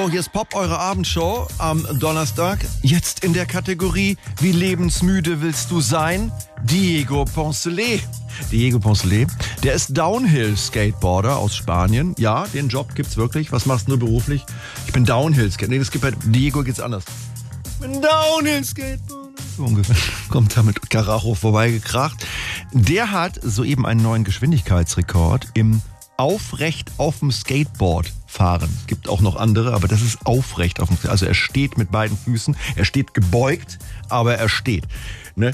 Hallo, hier ist Pop, eure Abendshow am Donnerstag. Jetzt in der Kategorie Wie lebensmüde willst du sein? Diego Poncelet. Diego Poncelet, der ist Downhill-Skateboarder aus Spanien. Ja, den Job gibt's wirklich. Was machst du beruflich? Ich bin Downhill-Skateboarder. Nee, das gibt bei Diego geht's anders. Ich bin Downhill-Skateboarder. So ungefähr. Kommt da mit Karacho vorbeigekracht. Der hat soeben einen neuen Geschwindigkeitsrekord im aufrecht auf dem Skateboard fahren. Es gibt auch noch andere, aber das ist aufrecht auf dem Skateboard. Also er steht mit beiden Füßen, er steht gebeugt, aber er steht. Ne?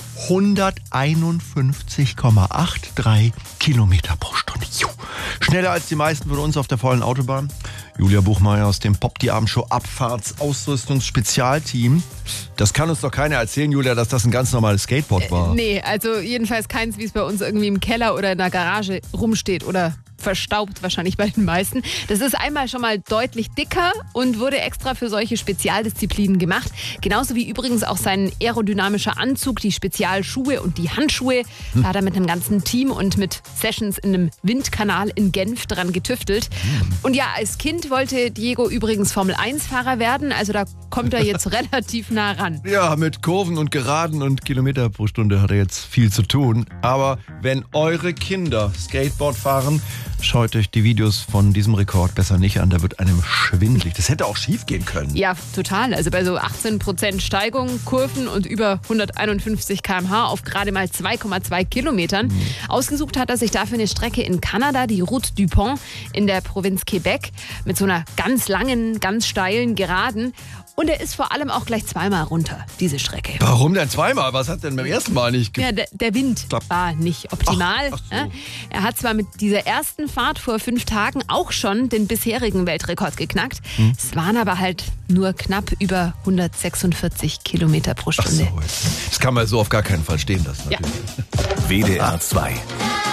151,83 Kilometer pro Stunde. Schneller als die meisten von uns auf der vollen Autobahn. Julia Buchmeier aus dem Pop die Abendshow Abfahrtsausrüstungsspezialteam. Das kann uns doch keiner erzählen, Julia, dass das ein ganz normales Skateboard war. Nee, also jedenfalls keins, wie es bei uns irgendwie im Keller oder in der Garage rumsteht oder verstaubt wahrscheinlich bei den meisten. Das ist einmal schon mal deutlich dicker und wurde extra für solche Spezialdisziplinen gemacht. Genauso wie übrigens auch sein aerodynamischer Anzug, die Spezialschuhe und die Handschuhe. Da hat er mit einem ganzen Team und mit Sessions in einem Windkanal in Genf dran getüftelt. Und ja, als Kind wollte Diego übrigens Formel-1-Fahrer werden. Also da kommt er jetzt relativ nah ran. Ja, mit Kurven und Geraden und Kilometer pro Stunde hat er jetzt viel zu tun. Aber wenn eure Kinder Skateboard fahren, schaut euch die Videos von diesem Rekord besser nicht an, da wird einem schwindelig. Das hätte auch schief gehen können. Ja, total. Also bei so 18% Steigung, Kurven und über 151 km/h auf gerade mal 2,2 Kilometern. Ausgesucht hat er sich dafür eine Strecke in Kanada, die Route du Pont in der Provinz Quebec, mit so einer ganz langen, ganz steilen Geraden. Und er ist vor allem auch gleich zweimal runter, diese Strecke. Warum denn zweimal? Was hat denn beim ersten Mal nicht Ja, der Wind war nicht optimal. Ach so. Er hat zwar mit dieser ersten Fahrt vor 5 Tagen auch schon den bisherigen Weltrekord geknackt. Es waren aber halt nur knapp über 146 Kilometer pro Stunde. Ach so, das kann man so auf gar keinen Fall stehen lassen. Ja. Natürlich. WDR 2.